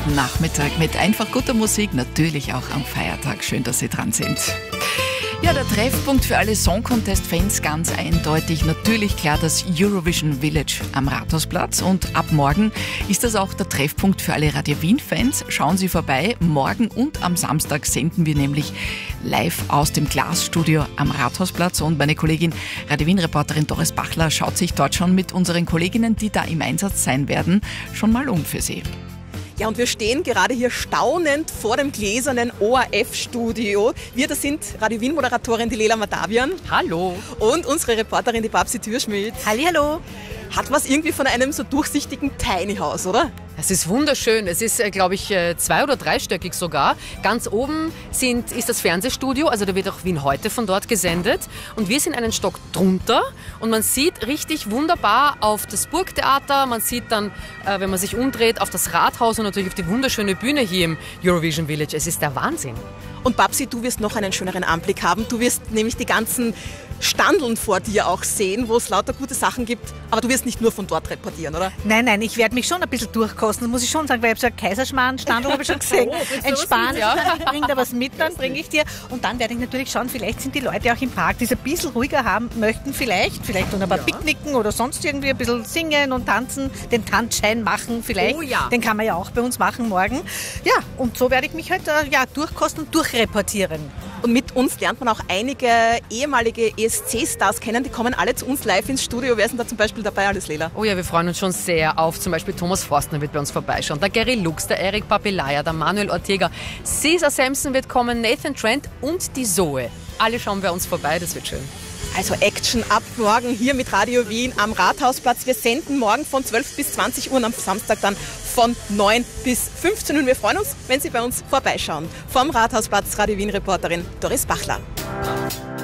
Nachmittag mit einfach guter Musik, natürlich auch am Feiertag. Schön, dass Sie dran sind. Ja, der Treffpunkt für alle Song Contest-Fans ganz eindeutig. Natürlich klar das Eurovision Village am Rathausplatz. Und ab morgen ist das auch der Treffpunkt für alle Radio Wien-Fans. Schauen Sie vorbei. Morgen und am Samstag senden wir nämlich live aus dem Glasstudio am Rathausplatz. Und meine Kollegin Radio Wien-Reporterin Doris Bachler schaut sich dort schon mit unseren Kolleginnen, die da im Einsatz sein werden, schon mal um für Sie. Ja, und wir stehen gerade hier staunend vor dem gläsernen ORF-Studio. Wir, das sind Radio Wien-Moderatorin die Lela Matavian. Hallo. Und unsere Reporterin die Babsi Türschmidt. Hallihallo. Hat was irgendwie von einem so durchsichtigen Tiny House, oder? Es ist wunderschön. Es ist, glaube ich, 2- oder 3-stöckig sogar. Ganz oben ist das Fernsehstudio, also da wird auch Wien heute von dort gesendet. Und wir sind einen Stock drunter und man sieht richtig wunderbar auf das Burgtheater. Man sieht dann, wenn man sich umdreht, auf das Rathaus und natürlich auf die wunderschöne Bühne hier im Eurovision Village. Es ist der Wahnsinn. Und Babsi, du wirst noch einen schöneren Anblick haben. Du wirst nämlich die ganzen Standeln vor dir auch sehen, wo es lauter gute Sachen gibt. Aber du wirst nicht nur von dort reportieren, oder? Nein, ich werde mich schon ein bisschen durchkosten, das muss ich schon sagen, weil ich habe so einen Kaiserschmarrn-Standel habe ich schon gesehen. Entspannt, bring da was mit, dann bringe ich dir. Und dann werde ich natürlich schauen, vielleicht sind die Leute auch im Park, die es ein bisschen ruhiger haben möchten, vielleicht wunderbar picknicken oder sonst irgendwie ein bisschen singen und tanzen, den Tanzschein machen vielleicht. Oh ja. Den kann man ja auch bei uns machen morgen. Ja, und so werde ich mich halt durchkosten und durchreportieren. Und mit uns lernt man auch einige ehemalige ESC-Stars kennen, die kommen alle zu uns live ins Studio. Wer ist denn da zum Beispiel dabei, alles Lela? Oh ja, wir freuen uns schon sehr auf zum Beispiel Thomas Forstner wird bei uns vorbeischauen, der Gary Lux, der Eric Papelaya, der Manuel Ortega, Cesar Sampson wird kommen, Nathan Trent und die Zoe. Alle schauen bei uns vorbei, das wird schön. Also Action ab morgen hier mit Radio Wien am Rathausplatz. Wir senden morgen von 12 bis 20 Uhr und am Samstag dann von 9 bis 15 Uhr. Und wir freuen uns, wenn Sie bei uns vorbeischauen. Vom Rathausplatz Radio Wien-Reporterin Doris Bachler.